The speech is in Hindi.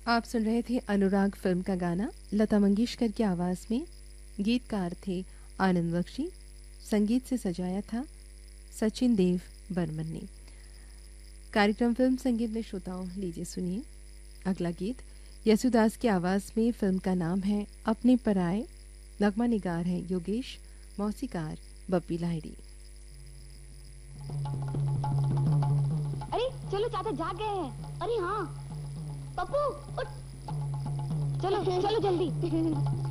आप सुन रहे थे अनुराग फिल्म का गाना लता मंगेशकर की आवाज़ में। गीतकार थे आनंद बख्शी। संगीत से सजाया था सचिन देव बर्मन ने। कार्यक्रम फिल्म संगीत में श्रोताओं लीजिए सुनिए अगला गीत यसुदास की आवाज़ में। फिल्म का नाम है अपने पराए। नगमा निगार है योगेश, मौसीकार बप्पी लाहिड़ी। अरे चलो चाचा जाग गए हैं। अरे हाँ पप्पू उठ, चलो चलो जल्दी।